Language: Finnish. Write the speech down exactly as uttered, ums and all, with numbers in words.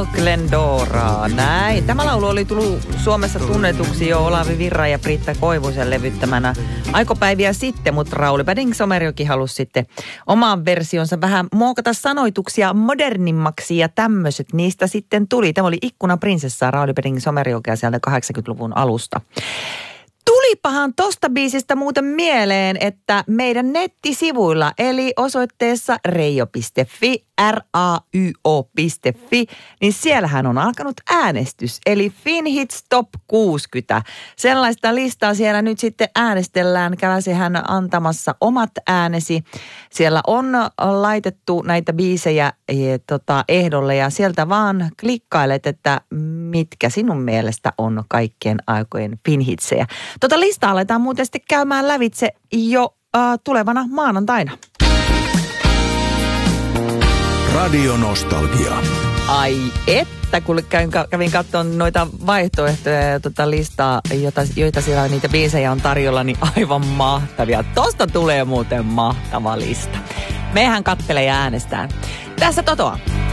Glendora. Näin. Tämä laulu oli tullut Suomessa tunnetuksi jo Olavi Virran ja Britta Koivusen levyttämänä aikopäiviä sitten, mutta Rauli Bading-Somerjoki halusi sitten oman versionsa vähän muokata sanoituksia modernimmaksi ja tämmöiset niistä sitten tuli. Tämä oli Ikkuna prinsessaa Rauli Bading-Somerjokea sieltä kahdeksankymmentäluvun alusta. Tulipahan tosta biisistä muuten mieleen, että meidän nettisivuilla eli osoitteessa reijo piste fi, R A Y O piste fi, niin siellähän on alkanut äänestys, eli FinHits Top kuusikymmentä. Sellaista listaa siellä nyt sitten äänestellään, käväsehän antamassa omat äänesi. Siellä on laitettu näitä biisejä e, tota, ehdolle ja sieltä vaan klikkailet, että mitkä sinun mielestä on kaikkien aikojen FinHitsejä. Tota listaa aletaan muuten sitten käymään lävitse jo äh, tulevana maanantaina. Radio Nostalgia. Ai että, kun kävin, kävin katsomaan noita vaihtoehtoja ja tota listaa, jota, joita siellä niitä biisejä on tarjolla, niin aivan mahtavia. Tosta tulee muuten mahtava lista. Mehän kattelee ja äänestään. Tässä Totoa.